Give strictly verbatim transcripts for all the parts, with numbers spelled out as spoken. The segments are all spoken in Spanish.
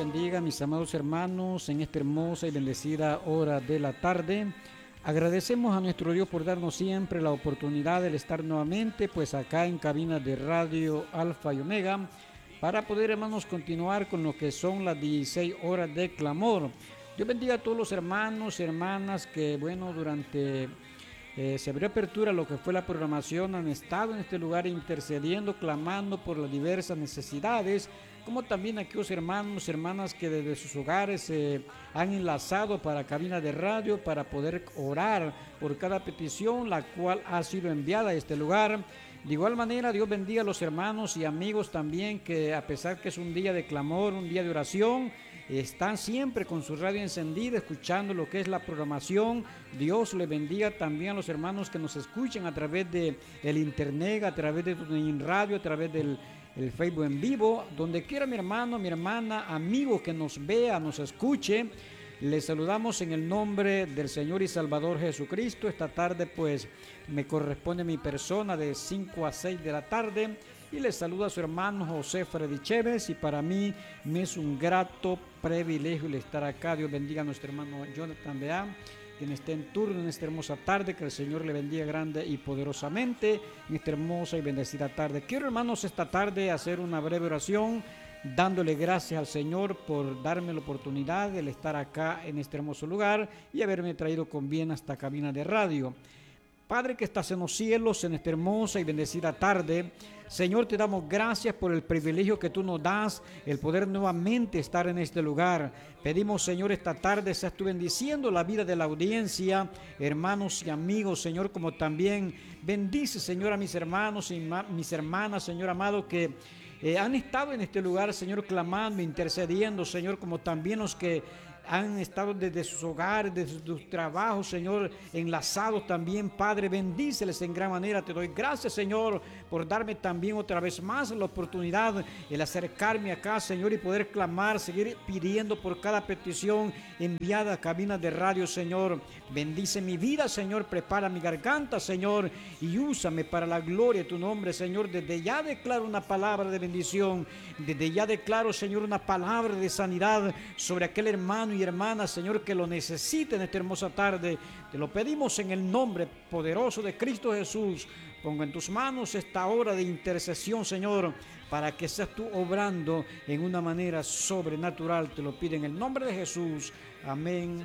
bendiga, mis amados hermanos, en esta hermosa y bendecida hora de la tarde. Agradecemos a nuestro Dios por darnos siempre la oportunidad de estar nuevamente, pues acá en cabina de Radio Alfa y Omega, para poder, hermanos, continuar con lo que son las dieciséis horas de clamor. Dios bendiga a todos los hermanos y hermanas que, bueno, durante eh, se abrió apertura lo que fue la programación, han estado en este lugar intercediendo, clamando por las diversas necesidades, como también aquellos hermanos y hermanas que desde sus hogares se eh, han enlazado para cabina de radio para poder orar por cada petición la cual ha sido enviada a este lugar. De igual manera, Dios bendiga a los hermanos y amigos también que, a pesar que es un día de clamor, un día de oración, están siempre con su radio encendida escuchando lo que es la programación. Dios le bendiga también a los hermanos que nos escuchan a través de el internet, a través de TuneIn Radio, a través del el Facebook en vivo, donde quiera mi hermano, mi hermana, amigo que nos vea, nos escuche. Les saludamos en el nombre del Señor y Salvador Jesucristo. Esta tarde pues me corresponde mi persona de cinco a seis de la tarde y les saluda a su hermano José Freddy Chévez, y para mí me es un grato privilegio el estar acá. Dios bendiga a nuestro hermano Jonathan Bea, quien esté en turno en esta hermosa tarde. Que el Señor le bendiga grande y poderosamente en esta hermosa y bendecida tarde. Quiero, hermanos, esta tarde hacer una breve oración, dándole gracias al Señor por darme la oportunidad de estar acá en este hermoso lugar y haberme traído con bien hasta cabina de radio. Padre que estás en los cielos, en esta hermosa y bendecida tarde, Señor, te damos gracias por el privilegio que tú nos das, el poder nuevamente estar en este lugar. Pedimos, Señor, esta tarde seas tú bendiciendo la vida de la audiencia, hermanos y amigos, Señor, como también bendice, Señor, a mis hermanos y mis hermanas, Señor amado, que eh, han estado en este lugar, Señor, clamando, intercediendo, Señor, como también los que han estado desde sus hogares, desde sus trabajos, Señor, enlazados también. Padre, bendíceles en gran manera. Te doy gracias, Señor, por darme también otra vez más la oportunidad, el acercarme acá, Señor, y poder clamar, seguir pidiendo por cada petición enviada a cabina de radio, Señor. Bendice mi vida, Señor, prepara mi garganta, Señor, y úsame para la gloria de tu nombre, Señor. Desde ya declaro una palabra de bendición, desde ya declaro, Señor, una palabra de sanidad sobre aquel hermano y hermana, Señor, que lo necesite en esta hermosa tarde. Te lo pedimos en el nombre poderoso de Cristo Jesús. Pongo en tus manos esta hora de intercesión, Señor, para que seas tú obrando en una manera sobrenatural. Te lo pido en el nombre de Jesús. Amén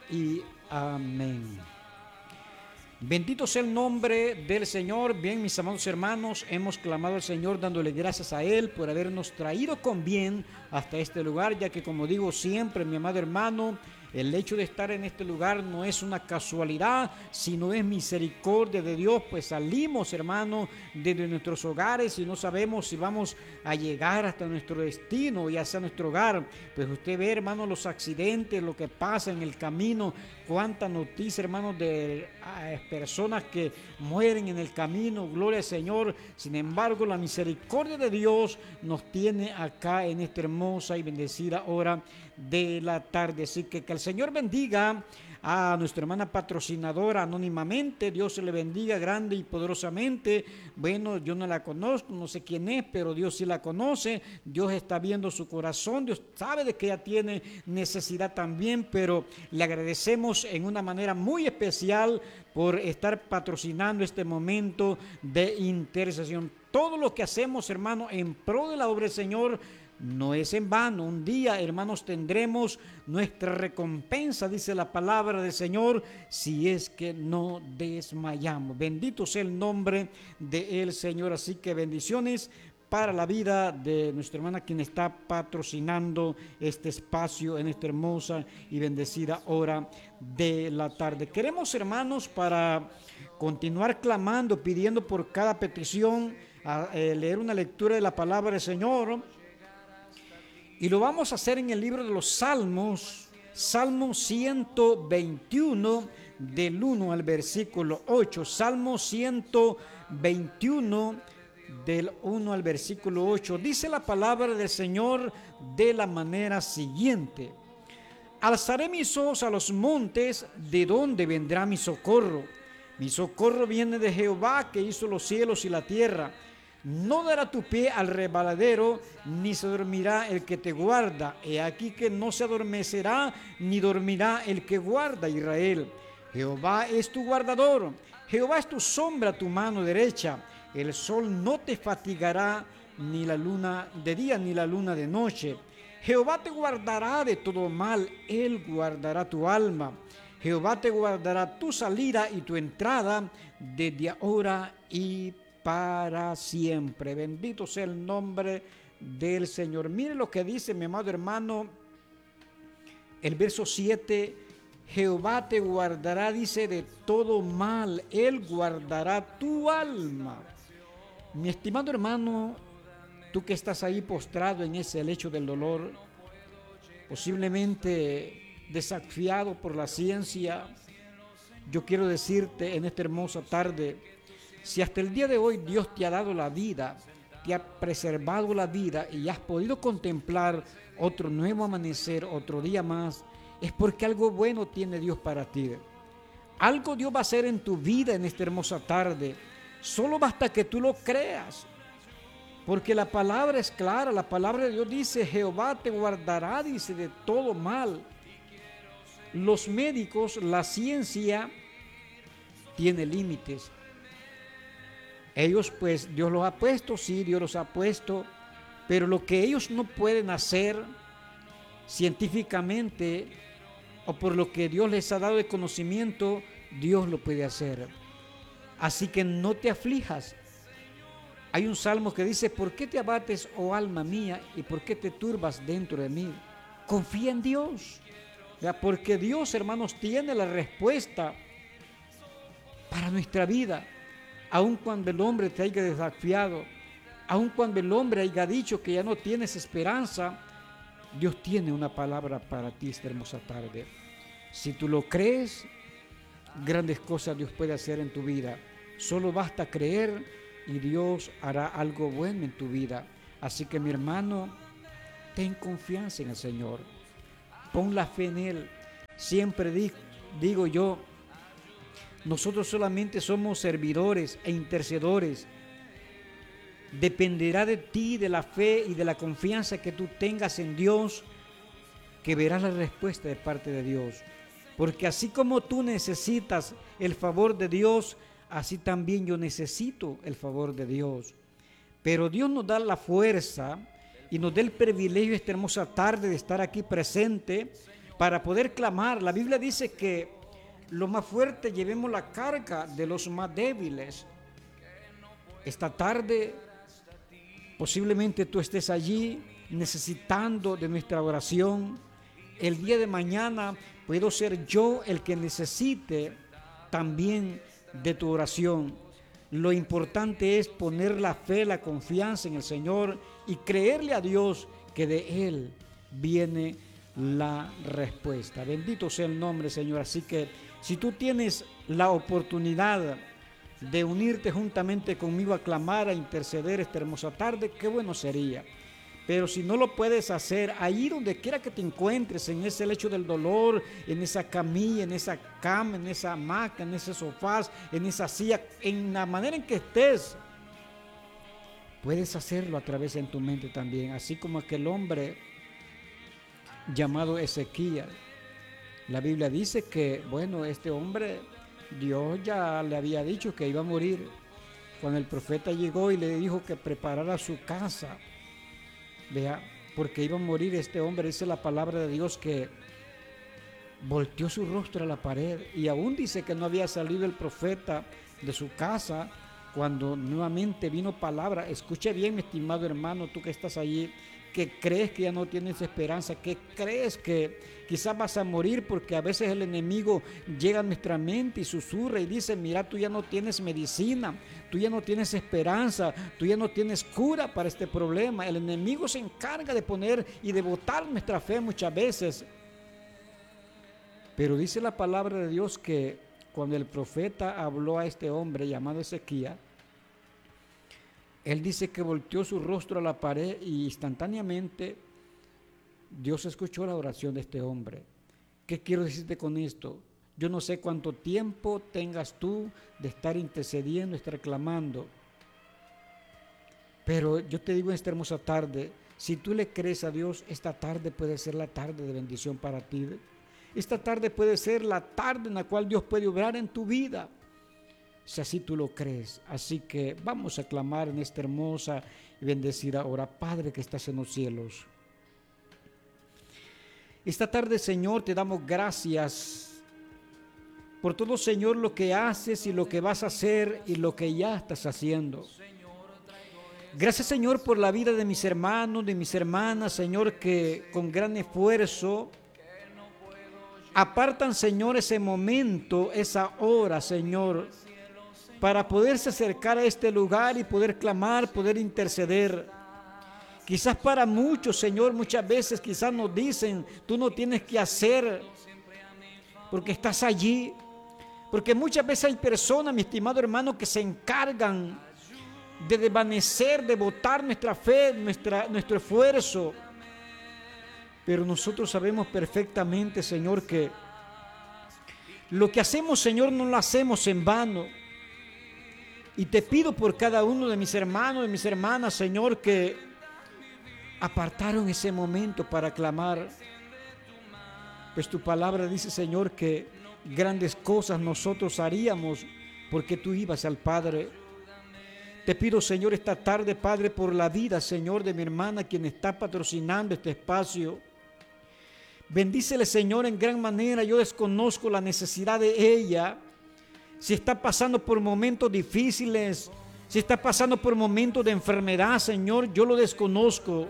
y amén. Bendito sea el nombre del Señor. Bien, mis amados hermanos, hemos clamado al Señor dándole gracias a Él por habernos traído con bien hasta este lugar, ya que, como digo siempre, mi amado hermano, el hecho de estar en este lugar no es una casualidad, sino es misericordia de Dios. Pues salimos, hermano, desde nuestros hogares y no sabemos si vamos a llegar hasta nuestro destino y hacia nuestro hogar. Pues usted ve, hermano, los accidentes, lo que pasa en el camino, cuánta noticia, hermano, de eh, personas que mueren en el camino. Gloria al Señor. Sin embargo, la misericordia de Dios nos tiene acá en esta hermosa y bendecida hora de la tarde. Así que que el Señor bendiga a nuestra hermana patrocinadora anónimamente. Dios se le bendiga grande y poderosamente. Bueno, yo no la conozco, no sé quién es, pero Dios sí la conoce. Dios está viendo su corazón. Dios sabe de que ella tiene necesidad también, pero le agradecemos en una manera muy especial por estar patrocinando este momento de intercesión. Todo lo que hacemos, hermano, en pro de la obra del Señor, no es en vano. Un día, hermanos, tendremos nuestra recompensa, dice la palabra del Señor, si es que no desmayamos. Bendito sea el nombre del Señor. Así que bendiciones para la vida de nuestra hermana, quien está patrocinando este espacio en esta hermosa y bendecida hora de la tarde. Queremos, hermanos, para continuar clamando, pidiendo por cada petición, a, eh, leer una lectura de la palabra del Señor. Y lo vamos a hacer en el libro de los Salmos, Salmo ciento veintiuno, del uno al versículo ocho. Salmo ciento veintiuno, del uno al versículo ocho. Dice la palabra del Señor de la manera siguiente: alzaré mis ojos a los montes, ¿de dónde vendrá mi socorro? Mi socorro viene de Jehová, que hizo los cielos y la tierra. No dará tu pie al resbaladero, ni se dormirá el que te guarda. He aquí que no se adormecerá, ni dormirá el que guarda a Israel. Jehová es tu guardador, Jehová es tu sombra, tu mano derecha. El sol no te fatigará, ni la luna de día, ni la luna de noche. Jehová te guardará de todo mal, Él guardará tu alma. Jehová te guardará tu salida y tu entrada, desde ahora y para siempre. Bendito sea el nombre del Señor. Mire lo que dice, mi amado hermano, el verso siete. Jehová te guardará, dice, de todo mal. Él guardará tu alma. Mi estimado hermano, tú que estás ahí postrado en ese lecho del dolor, posiblemente desafiado por la ciencia, yo quiero decirte en esta hermosa tarde, si hasta el día de hoy Dios te ha dado la vida, te ha preservado la vida y has podido contemplar otro nuevo amanecer, otro día más, es porque algo bueno tiene Dios para ti. Algo Dios va a hacer en tu vida en esta hermosa tarde. Solo basta que tú lo creas. Porque la palabra es clara, la palabra de Dios dice, Jehová te guardará, dice, de todo mal. Los médicos, la ciencia, tiene límites. Ellos, pues, Dios los ha puesto, sí, Dios los ha puesto, pero lo que ellos no pueden hacer científicamente o por lo que Dios les ha dado de conocimiento, Dios lo puede hacer. Así que no te aflijas. Hay un salmo que dice, ¿por qué te abates, oh alma mía, y por qué te turbas dentro de mí? Confía en Dios, ¿verdad? Porque Dios, hermanos, tiene la respuesta para nuestra vida. Aun cuando el hombre te haya desafiado, aun cuando el hombre haya dicho que ya no tienes esperanza, Dios tiene una palabra para ti esta hermosa tarde. Si tú lo crees, grandes cosas Dios puede hacer en tu vida. Solo basta creer y Dios hará algo bueno en tu vida. Así que, mi hermano, ten confianza en el Señor. Pon la fe en Él. Siempre di, digo yo, nosotros solamente somos servidores e intercedores. Dependerá de ti, de la fe y de la confianza que tú tengas en Dios, que verás la respuesta de parte de Dios. Porque así como tú necesitas el favor de Dios, así también yo necesito el favor de Dios. Pero Dios nos da la fuerza y nos da el privilegio esta hermosa tarde de estar aquí presente para poder clamar. La Biblia dice que los más fuertes llevemos la carga de los más débiles. Esta tarde posiblemente tú estés allí necesitando de nuestra oración. El día de mañana puedo ser yo el que necesite también de tu oración. Lo importante es poner la fe, la confianza en el Señor y creerle a Dios que de Él viene la respuesta. Bendito sea el nombre, Señor. Así que si tú tienes la oportunidad de unirte juntamente conmigo a clamar, a interceder esta hermosa tarde, qué bueno sería. Pero si no lo puedes hacer, ahí donde quiera que te encuentres, en ese lecho del dolor, en esa camilla, en esa cama, en esa hamaca, en ese sofá, en esa silla, en la manera en que estés, puedes hacerlo a través de tu mente también. Así como aquel hombre llamado Ezequías. La Biblia dice que, bueno, este hombre, Dios ya le había dicho que iba a morir. Cuando el profeta llegó y le dijo que preparara su casa, vea, porque iba a morir este hombre, dice la palabra de Dios que volteó su rostro a la pared, y aún dice que no había salido el profeta de su casa cuando nuevamente vino palabra. Escuche bien, mi estimado hermano, tú que estás allí, que crees que ya no tienes esperanza, que crees que quizás vas a morir, porque a veces el enemigo llega a nuestra mente y susurra y dice, mira, tú ya no tienes medicina, tú ya no tienes esperanza, tú ya no tienes cura para este problema. El enemigo se encarga de poner y de botar nuestra fe muchas veces. Pero dice la palabra de Dios que cuando el profeta habló a este hombre llamado Ezequías, él dice que volteó su rostro a la pared y instantáneamente Dios escuchó la oración de este hombre. ¿Qué quiero decirte con esto? Yo no sé cuánto tiempo tengas tú de estar intercediendo, estar clamando. Pero yo te digo en esta hermosa tarde, si tú le crees a Dios, esta tarde puede ser la tarde de bendición para ti. Esta tarde puede ser la tarde en la cual Dios puede obrar en tu vida, si así tú lo crees. Así que vamos a clamar en esta hermosa y bendecida hora. Padre que estás en los cielos, esta tarde, Señor, te damos gracias por todo, Señor, lo que haces y lo que vas a hacer y lo que ya estás haciendo. Gracias, Señor, por la vida de mis hermanos, de mis hermanas, Señor, que con gran esfuerzo apartan, Señor, ese momento, esa hora, Señor, para poderse acercar a este lugar y poder clamar, poder interceder. Quizás para muchos, Señor, muchas veces quizás nos dicen, tú no tienes que hacer porque estás allí. Porque muchas veces hay personas, mi estimado hermano, que se encargan de desvanecer, de botar nuestra fe, nuestra, nuestro esfuerzo. Pero nosotros sabemos perfectamente, Señor, que lo que hacemos, Señor, no lo hacemos en vano. Y te pido por cada uno de mis hermanos, de mis hermanas, Señor, que apartaron ese momento para clamar. Pues tu palabra dice, Señor, que grandes cosas nosotros haríamos porque tú ibas al Padre. Te pido, Señor, esta tarde, Padre, por la vida, Señor, de mi hermana, quien está patrocinando este espacio. Bendícele, Señor, en gran manera. Yo desconozco la necesidad de ella. Si está pasando por momentos difíciles, si está pasando por momentos de enfermedad, Señor, yo lo desconozco.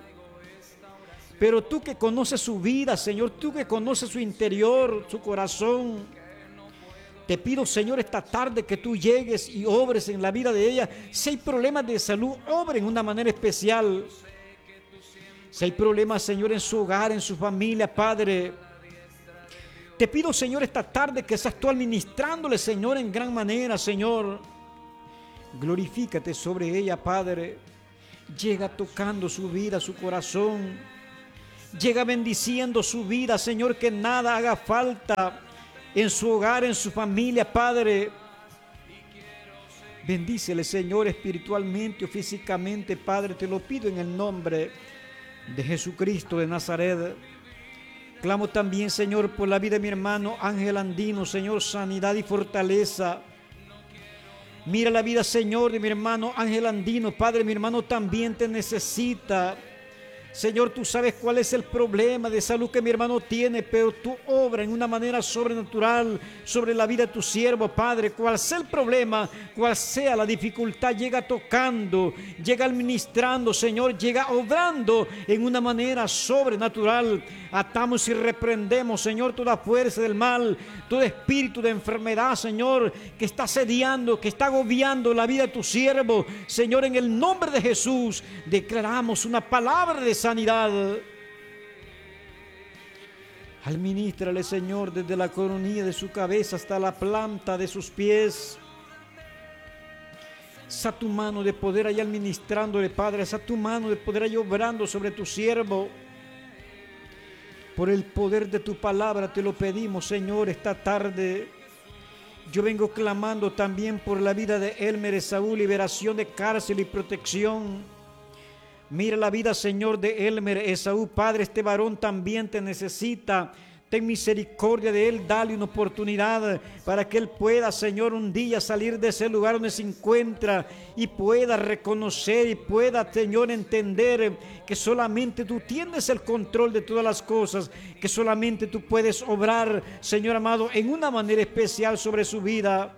Pero tú que conoces su vida, Señor, tú que conoces su interior, su corazón, te pido, Señor, esta tarde que tú llegues y obres en la vida de ella. Si hay problemas de salud, obre en una manera especial. Si hay problemas, Señor, en su hogar, en su familia, Padre, te pido, Señor, esta tarde que seas tú administrándole, Señor, en gran manera, Señor. Glorifícate sobre ella, Padre. Llega tocando su vida, su corazón. Llega bendiciendo su vida, Señor, que nada haga falta en su hogar, en su familia, Padre. Bendícele, Señor, espiritualmente o físicamente, Padre. Te lo pido en el nombre de Jesucristo de Nazaret. Clamo también, Señor, por la vida de mi hermano Ángel Andino, Señor, sanidad y fortaleza. Mira la vida, Señor, de mi hermano Ángel Andino, Padre. Mi hermano también te necesita. Señor, tú sabes cuál es el problema de salud que mi hermano tiene, pero tú obra en una manera sobrenatural sobre la vida de tu siervo, Padre. Cual sea el problema, cual sea la dificultad, llega tocando, llega administrando, Señor, llega obrando en una manera sobrenatural. Atamos y reprendemos, Señor, toda fuerza del mal, todo espíritu de enfermedad, Señor, que está asediando, que está agobiando la vida de tu siervo. Señor, en el nombre de Jesús, declaramos una palabra de sanidad. Administrale, Señor, desde la coronilla de su cabeza hasta la planta de sus pies. Sa tu mano de poder allá administrándole, Padre. Sa tu mano de poder allá obrando sobre tu siervo. Por el poder de tu palabra te lo pedimos, Señor, esta tarde. Yo vengo clamando también por la vida de Elmer Esaú, liberación de cárcel y protección. Mira la vida, Señor, de Elmer Esaú, Padre. Este varón también te necesita. Ten misericordia de él, dale una oportunidad para que él pueda, Señor, un día salir de ese lugar donde se encuentra y pueda reconocer y pueda, Señor, entender que solamente tú tienes el control de todas las cosas, que solamente tú puedes obrar, Señor amado, en una manera especial sobre su vida.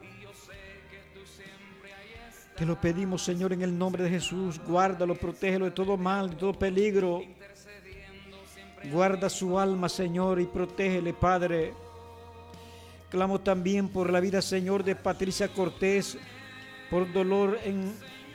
Te lo pedimos, Señor, en el nombre de Jesús. Guárdalo, protégelo de todo mal, de todo peligro. Guarda su alma, Señor, y protégele, Padre. Clamo también por la vida, Señor, de Patricia Cortés, por dolor en,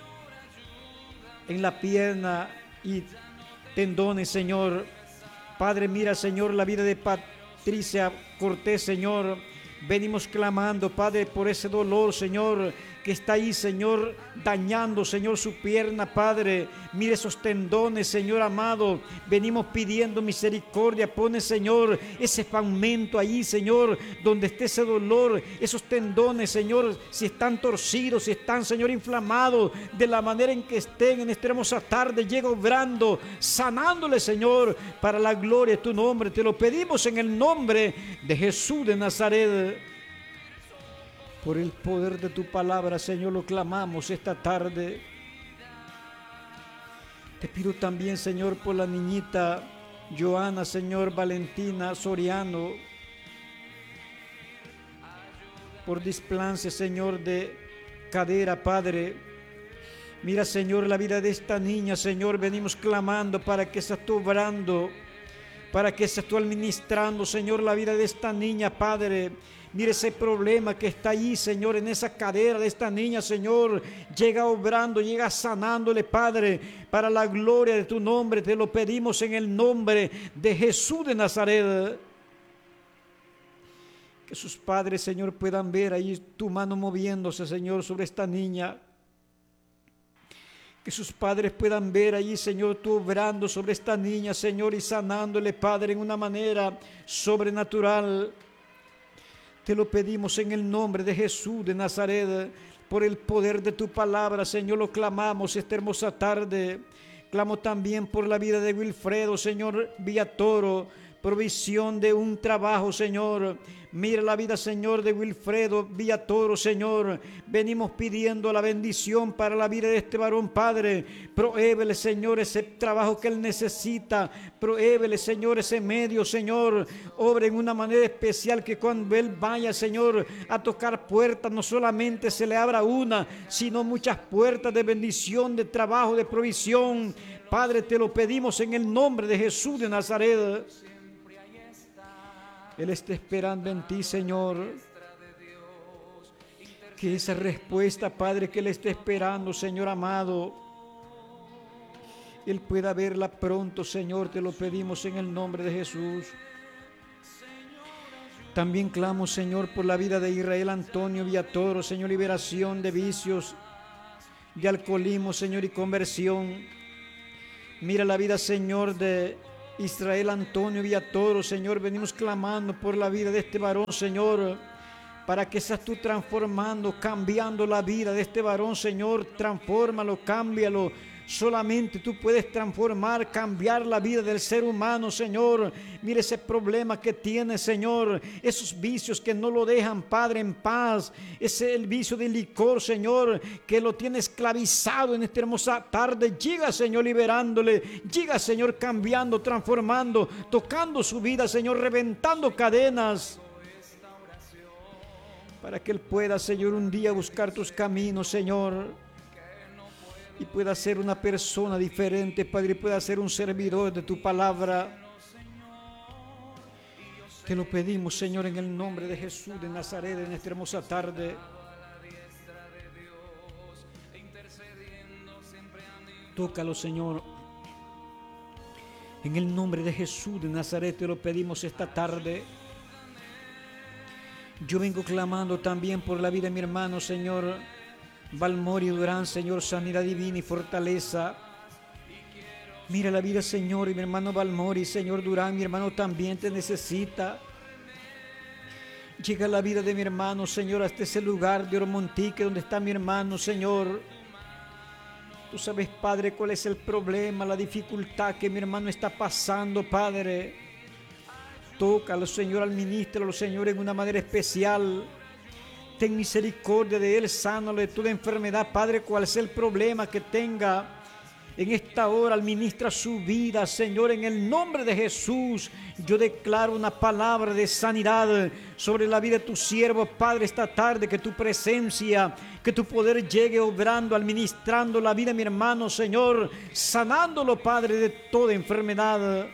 en la pierna y tendones, Señor. Padre, mira, Señor, la vida de Patricia Cortés, Señor. Venimos clamando, Padre, por ese dolor, Señor, que está ahí, Señor, dañando, Señor, su pierna, Padre. Mire esos tendones, Señor amado. Venimos pidiendo misericordia. Pone, Señor, ese fragmento ahí, Señor, donde esté ese dolor, esos tendones, Señor, si están torcidos, si están, Señor, inflamados, de la manera en que estén en esta hermosa tarde, llega obrando, sanándole, Señor, para la gloria de tu nombre. Te lo pedimos en el nombre de Jesús de Nazaret. Por el poder de tu palabra, Señor, lo clamamos esta tarde. Te pido también, Señor, por la niñita Joana, Señor, Valentina Soriano, por displancia, Señor, de cadera, Padre. Mira, Señor, la vida de esta niña, Señor, venimos clamando para que seas tú obrando, para que seas tú administrando, Señor, la vida de esta niña, Padre. Mire ese problema que está ahí, Señor, en esa cadera de esta niña, Señor. Llega obrando, llega sanándole, Padre, para la gloria de tu nombre. Te lo pedimos en el nombre de Jesús de Nazaret. Que sus padres, Señor, puedan ver ahí tu mano moviéndose, Señor, sobre esta niña. Que sus padres puedan ver allí, Señor, tú obrando sobre esta niña, Señor, y sanándole, Padre, en una manera sobrenatural. Te lo pedimos en el nombre de Jesús de Nazaret, por el poder de tu palabra, Señor, lo clamamos esta hermosa tarde. Clamo también por la vida de Wilfredo, Señor, Villatoro, provisión de un trabajo, Señor. Mira la vida, Señor, de Wilfredo Villatoro, Señor. Venimos pidiendo la bendición para la vida de este varón, Padre. Prohébele, Señor, ese trabajo que él necesita. Prohébele, Señor, ese medio, Señor. Obra en una manera especial, que cuando él vaya, Señor, a tocar puertas, no solamente se le abra una, sino muchas puertas de bendición, de trabajo, de provisión. Padre, te lo pedimos en el nombre de Jesús de Nazaret. Él está esperando en ti, Señor, que esa respuesta, Padre, que Él está esperando, Señor amado, Él pueda verla pronto, Señor. Te lo pedimos en el nombre de Jesús. También clamo, Señor, por la vida de Israel Antonio Villatoro, Señor, liberación de vicios, de alcoholismo, Señor, y conversión. Mira la vida, Señor, de Israel Antonio Villatoro, Señor. Venimos clamando por la vida de este varón, Señor, para que seas tú transformando, cambiando la vida de este varón, Señor. Transfórmalo, cámbialo. Solamente tú puedes transformar, cambiar la vida del ser humano, Señor. Mire ese problema que tiene, Señor, esos vicios que no lo dejan, Padre, en paz. Ese el vicio del licor, Señor, que lo tiene esclavizado en esta hermosa tarde. Llega, Señor, liberándole. Llega, Señor, cambiando, transformando, tocando su vida, Señor, reventando cadenas, para que él pueda, Señor, un día buscar tus caminos, Señor, y pueda ser una persona diferente, Padre, y pueda ser un servidor de tu palabra. Te lo pedimos, Señor, en el nombre de Jesús de Nazaret, en esta hermosa tarde. Tócalo, Señor. En el nombre de Jesús de Nazaret te lo pedimos esta tarde. Yo vengo clamando también por la vida de mi hermano, Señor, Valmori Durán, Señor, sanidad divina y fortaleza. Mira la vida, Señor, y mi hermano Valmori, Señor Durán, mi hermano también te necesita. Llega la vida de mi hermano, Señor, hasta ese lugar de Ormontique donde está mi hermano, Señor. Tú sabes, Padre, cuál es el problema, la dificultad que mi hermano está pasando, Padre. Tócalo, Señor, administralo, Señor, en una manera especial. Ten misericordia de él, sánalo de toda enfermedad, Padre, cuál es el problema que tenga. En esta hora administra su vida, Señor, en el nombre de Jesús. Yo declaro una palabra de sanidad sobre la vida de tu siervo, Padre, esta tarde. Que tu presencia, que tu poder llegue obrando, administrando la vida de mi hermano, Señor, sanándolo, Padre, de toda enfermedad.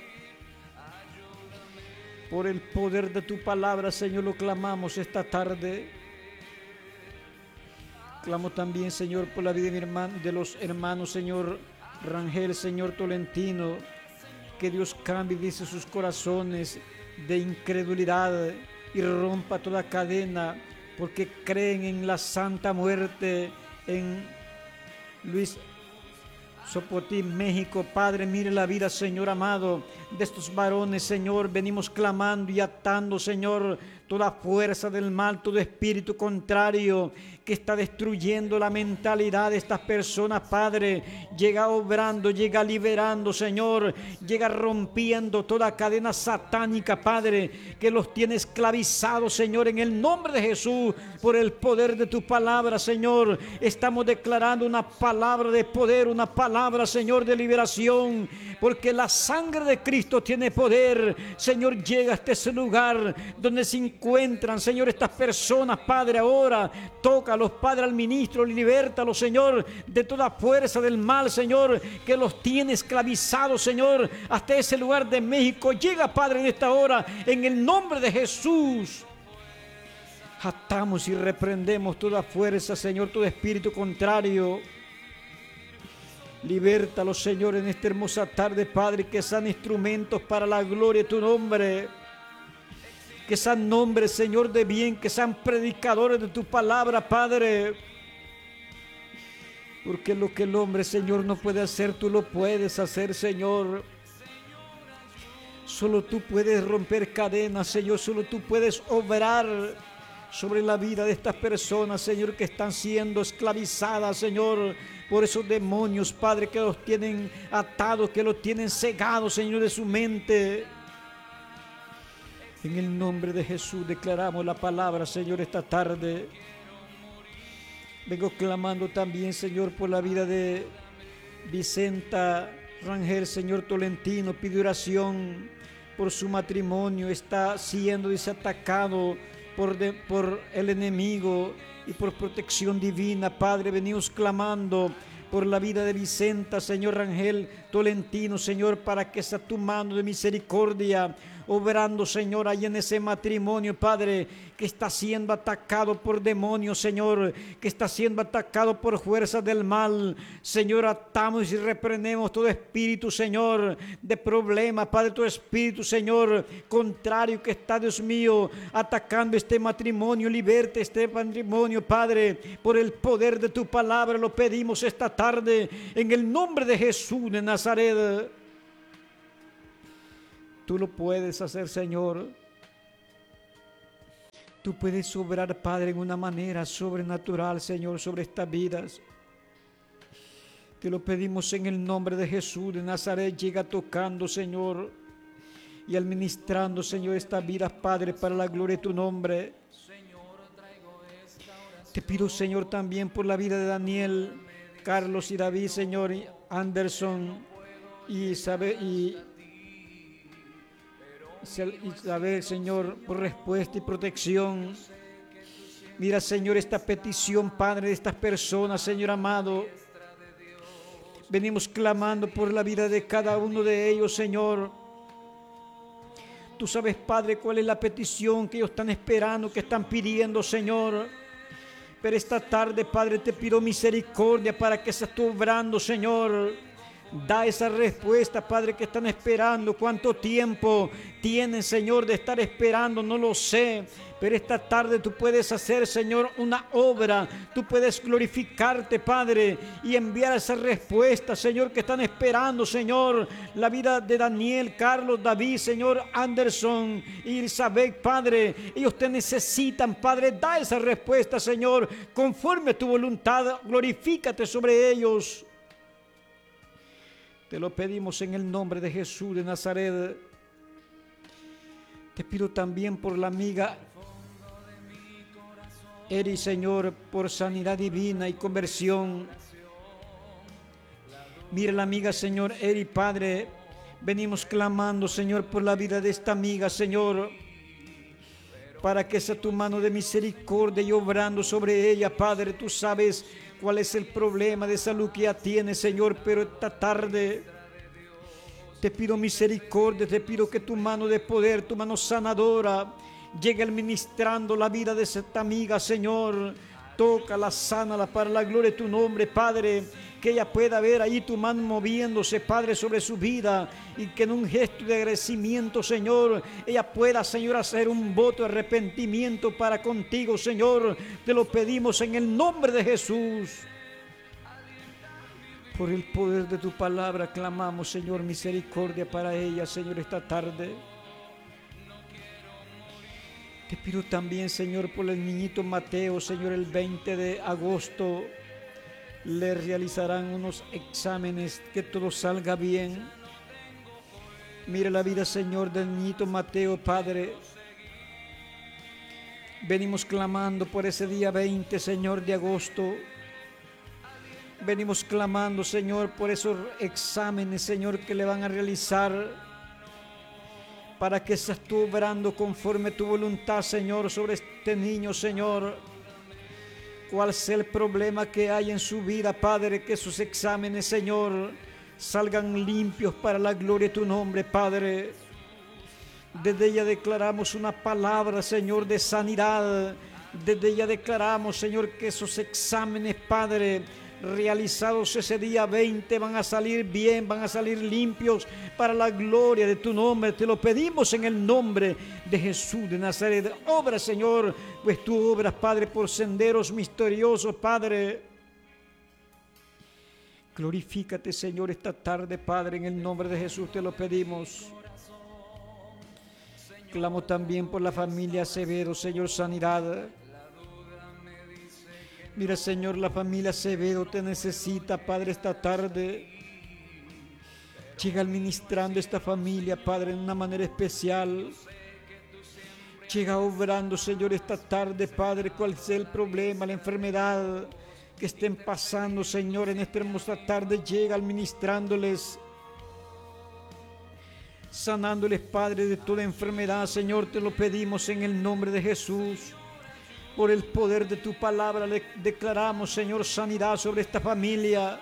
Por el poder de tu palabra, Señor, lo clamamos esta tarde. Clamo también, Señor, por la vida de, mi hermano, de los hermanos, Señor Rangel, Señor Tolentino. Que Dios cambie, dice, sus corazones de incredulidad y rompa toda cadena porque creen en la santa muerte en Luis Sopotín, México. Padre, mire la vida, Señor amado, de estos varones, Señor. Venimos clamando y atando, Señor, toda fuerza del mal, todo espíritu contrario que está destruyendo la mentalidad de estas personas, Padre. Llega obrando, llega liberando, Señor. Llega rompiendo toda cadena satánica, Padre, que los tiene esclavizados, Señor, en el nombre de Jesús, por el poder de tu palabra, Señor. Estamos declarando una palabra de poder, una palabra, Señor, de liberación, porque la sangre de Cristo tiene poder. Señor, llega hasta ese lugar donde se encuentran, Señor, estas personas, Padre. Ahora toca a los padres, al ministro, libértalos, Señor, de toda fuerza del mal, Señor, que los tiene esclavizados, Señor, hasta ese lugar de México. Llega, Padre, en esta hora, en el nombre de Jesús. Atamos y reprendemos toda fuerza, Señor, todo espíritu contrario. Libértalos, Señor, en esta hermosa tarde, Padre, que sean instrumentos para la gloria de tu nombre. Que sean nombres, Señor, de bien, que sean predicadores de tu palabra, Padre. Porque lo que el hombre, Señor, no puede hacer, tú lo puedes hacer, Señor. Solo tú puedes romper cadenas, Señor. Solo tú puedes obrar sobre la vida de estas personas, Señor, que están siendo esclavizadas, Señor, por esos demonios, Padre, que los tienen atados, que los tienen cegados, Señor, de su mente. En el nombre de Jesús declaramos la palabra, Señor, esta tarde. Vengo clamando también, Señor, por la vida de Vicenta Rangel, Señor Tolentino. Pido oración por su matrimonio. Está siendo desatacado por, de, por el enemigo y por protección divina, Padre. Venimos clamando por la vida de Vicenta, Señor Rangel Tolentino, Señor, para que sea tu mano de misericordia obrando, Señor, ahí en ese matrimonio, Padre, que está siendo atacado por demonios, Señor, que está siendo atacado por fuerzas del mal. Señor, atamos y reprendemos todo espíritu, Señor, de problema, Padre, todo espíritu, Señor, contrario que está, Dios mío, atacando este matrimonio. Liberte este matrimonio, Padre, por el poder de tu palabra. Lo pedimos esta tarde en el nombre de Jesús de Nazaret. Tú lo puedes hacer, Señor. Tú puedes obrar, Padre, en una manera sobrenatural, Señor, sobre estas vidas. Te lo pedimos en el nombre de Jesús de Nazaret. Llega tocando, Señor, y administrando, Señor, estas vidas, Padre, para la gloria de tu nombre. Te pido, Señor, también por la vida de Daniel, Carlos y David, Señor, y Anderson y Isabel y Isabel, Señor, por respuesta y protección. Mira, Señor, esta petición, Padre, de estas personas, Señor amado. Venimos clamando por la vida de cada uno de ellos, Señor. Tú sabes, Padre, cuál es la petición que ellos están esperando, que están pidiendo, Señor. Pero esta tarde, Padre, te pido misericordia para que seas tú obrando, Señor. Da esa respuesta, Padre, que están esperando. ¿Cuánto tiempo tienen, Señor, de estar esperando? No lo sé. Pero esta tarde tú puedes hacer, Señor, una obra. Tú puedes glorificarte, Padre, y enviar esa respuesta, Señor, que están esperando, Señor. La vida de Daniel, Carlos, David, Señor, Anderson y Isabel, Padre. Ellos te necesitan, Padre. Da esa respuesta, Señor, conforme a tu voluntad. Glorifícate sobre ellos. Te lo pedimos en el nombre de Jesús de Nazaret. Te pido también por la amiga Eri, Señor, por sanidad divina y conversión. Mira la amiga, Señor Eri, Padre. Venimos clamando, Señor, por la vida de esta amiga, Señor, para que sea tu mano de misericordia y obrando sobre ella, Padre. Tú sabes cuál es el problema de salud que ella tiene, Señor, pero esta tarde te pido misericordia, te pido que tu mano de poder, tu mano sanadora, llegue administrando la vida de esta amiga, Señor. Tócala, sánala para la gloria de tu nombre, Padre. que ella pueda ver ahí tu mano moviéndose, Padre, sobre su vida, y que en un gesto de agradecimiento, Señor, ella pueda, Señor, hacer un voto de arrepentimiento para contigo, Señor. Te lo pedimos en el nombre de Jesús. Por el poder de tu palabra clamamos, Señor, misericordia para ella, Señor, esta tarde. Te pido también, Señor, por el niñito Mateo, Señor, el veinte de agosto le realizarán unos exámenes, que todo salga bien. Mira la vida, Señor, del niñito Mateo, Padre. Venimos clamando por ese día veinte, Señor, de agosto. Venimos clamando, Señor, por esos exámenes, Señor, que le van a realizar, para que seas tú obrando conforme tu voluntad, Señor, sobre este niño, Señor. Cuál sea el problema que hay en su vida, Padre, que sus exámenes, Señor, salgan limpios para la gloria de tu nombre, Padre. Desde ella declaramos una palabra, Señor, de sanidad. Desde ella declaramos, Señor, que esos exámenes, Padre, realizados ese día veinte van a salir bien, van a salir limpios para la gloria de tu nombre. Te lo pedimos en el nombre de Jesús de Nazaret. Obra, Señor, pues tú obras, Padre, por senderos misteriosos, Padre. Glorifícate, Señor, esta tarde, Padre, en el nombre de Jesús te lo pedimos. Clamo también por la familia Acevedo, Señor, sanidad. Mira, Señor, la familia Acevedo te necesita, Padre, esta tarde. Llega administrando esta familia, Padre, en una manera especial. Llega obrando, Señor, esta tarde, Padre, cuál sea el problema, la enfermedad que estén pasando, Señor, en esta hermosa tarde. Llega administrándoles, sanándoles, Padre, de toda enfermedad. Señor, te lo pedimos en el nombre de Jesús. Por el poder de tu palabra le declaramos, Señor, sanidad sobre esta familia.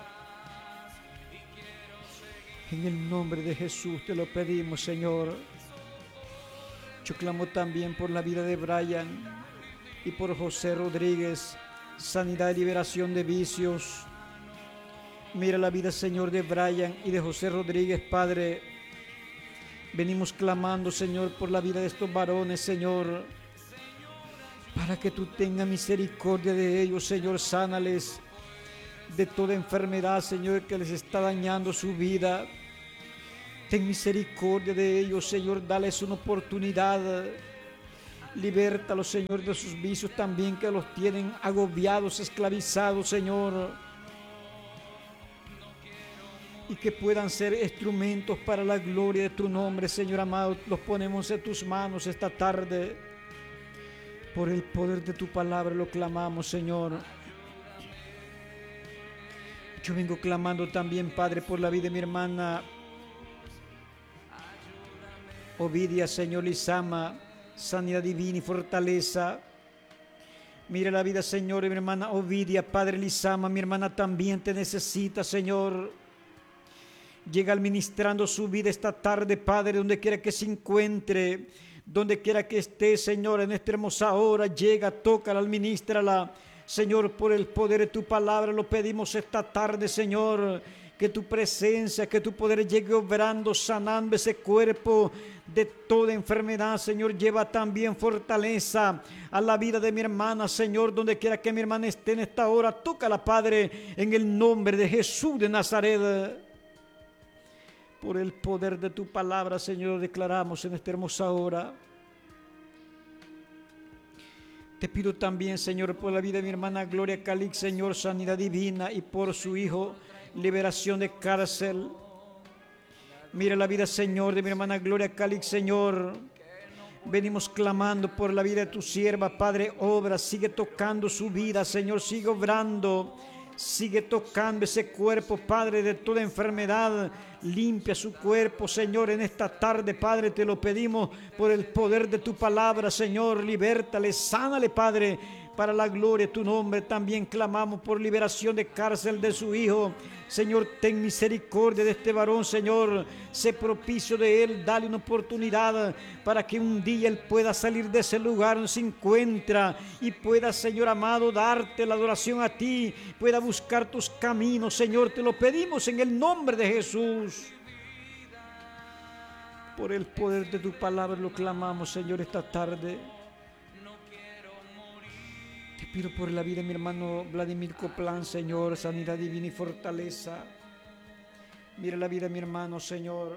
En el nombre de Jesús te lo pedimos, Señor. Yo clamo también por la vida de Brian y por José Rodríguez, sanidad y liberación de vicios. Mira la vida, Señor, de Brian y de José Rodríguez, Padre. Venimos clamando, Señor, por la vida de estos varones, Señor, para que tú tengas misericordia de ellos, Señor. Sánales de toda enfermedad, Señor, que les está dañando su vida. Ten misericordia de ellos, Señor. Dales una oportunidad. Libértalos, Señor, de sus vicios también, que los tienen agobiados, esclavizados, Señor. Y que puedan ser instrumentos para la gloria de tu nombre, Señor amado. Los ponemos en tus manos esta tarde. Por el poder de tu palabra lo clamamos, Señor. Yo vengo clamando también, Padre, por la vida de mi hermana Ovidia, Señor Lizama, sanidad divina y fortaleza. Mira la vida, Señor, de mi hermana Ovidia, Padre Lizama, mi hermana también te necesita, Señor. Llega administrando su vida esta tarde, Padre, donde quiera que se encuentre, donde quiera que esté, Señor, en esta hermosa hora. Llega, tócala, administrala, Señor, por el poder de tu palabra. Lo pedimos esta tarde, Señor, que tu presencia, que tu poder llegue obrando, sanando ese cuerpo de toda enfermedad, Señor. Lleva también fortaleza a la vida de mi hermana, Señor, donde quiera que mi hermana esté en esta hora. Tócala, Padre, en el nombre de Jesús de Nazaret. Por el poder de tu palabra, Señor, declaramos en esta hermosa hora. Te pido también, Señor, por la vida de mi hermana Gloria Calix, Señor, sanidad divina, y por su hijo, liberación de cárcel. Mira la vida, Señor, de mi hermana Gloria Calix, Señor. Venimos clamando por la vida de tu sierva, Padre. Obra, sigue tocando su vida, Señor, sigue obrando. Sigue tocando ese cuerpo, Padre, de toda enfermedad. Limpia su cuerpo, Señor, en esta tarde, Padre. Te lo pedimos por el poder de tu palabra, Señor. Libértale, sánale, Padre. para la gloria de tu nombre. También clamamos por liberación de cárcel de su hijo. Señor, ten misericordia de este varón, Señor. Sé propicio de él, dale una oportunidad para que un día él pueda salir de ese lugar donde se encuentra y pueda, Señor amado, darte la adoración a ti, pueda buscar tus caminos, Señor. Te lo pedimos en el nombre de Jesús. Por el poder de tu palabra lo clamamos, Señor, esta tarde. Te pido por la vida de mi hermano Vladimir Coplán, Señor, sanidad divina y fortaleza. Mira la vida de mi hermano, Señor.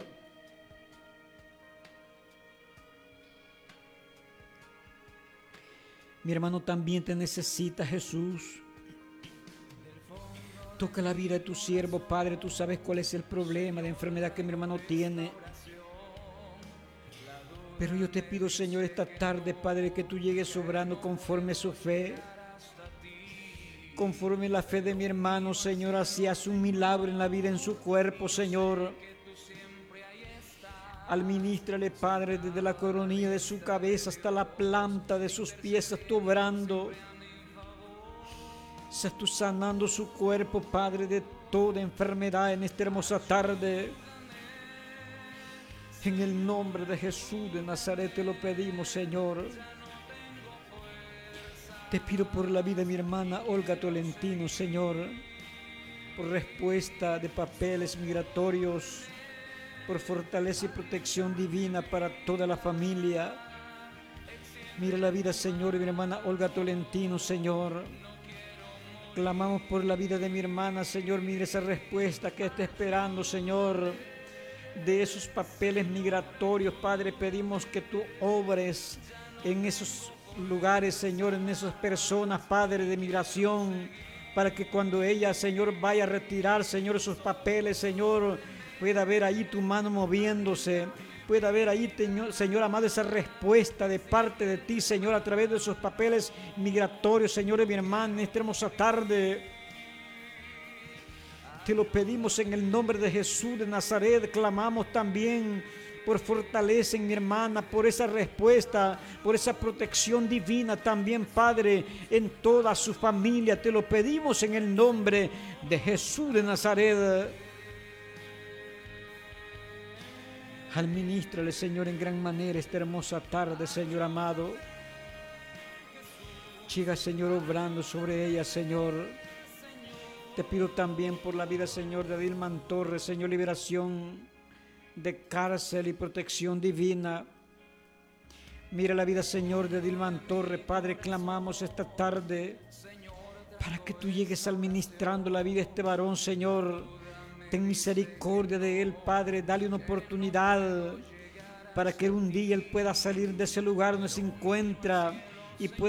Mi hermano también te necesita, Jesús. Toca la vida de tu siervo, Padre. Tú sabes cuál es el problema de enfermedad que mi hermano tiene. Pero yo te pido, Señor, esta tarde, Padre, que tú llegues sobrando conforme a su fe. Conforme la fe de mi hermano, Señor, así haz un milagro en la vida, en su cuerpo, Señor. Administrale, Padre, desde la coronilla de su cabeza hasta la planta de sus pies, tú obrando. Seas tú sanando su cuerpo, Padre, de toda enfermedad en esta hermosa tarde. En el nombre de Jesús de Nazaret te lo pedimos, Señor. Te pido por la vida de mi hermana Olga Tolentino, Señor, por respuesta de papeles migratorios, por fortaleza y protección divina para toda la familia. Mira la vida, Señor, de mi hermana Olga Tolentino, Señor. Clamamos por la vida de mi hermana, Señor. Mira esa respuesta que está esperando, Señor, de esos papeles migratorios. Padre, pedimos que tú obres en esos lugares, Señor, en esas personas, Padre, de migración, para que cuando ella, Señor, vaya a retirar, Señor, esos papeles, Señor, pueda ver ahí tu mano moviéndose, pueda ver ahí, Señor amado, esa respuesta de parte de ti, Señor, a través de esos papeles migratorios, Señor, de mi hermana, en esta hermosa tarde. Te lo pedimos en el nombre de Jesús de Nazaret. Clamamos también por fortaleza en mi hermana, por esa respuesta, por esa protección divina también, Padre, en toda su familia. Te lo pedimos en el nombre de Jesús de Nazaret. Administrale, Señor, en gran manera esta hermosa tarde, Señor amado. Siga, Señor, obrando sobre ella, Señor. Te pido también por la vida, Señor, de Dilman Torres, Señor, liberación de cárcel y protección divina. Mira la vida, Señor, de Dilman Torres. Padre, clamamos esta tarde para que tú llegues administrando la vida de este varón, Señor. Ten misericordia de él, Padre. Dale una oportunidad para que un día él pueda salir de ese lugar donde se encuentra y pueda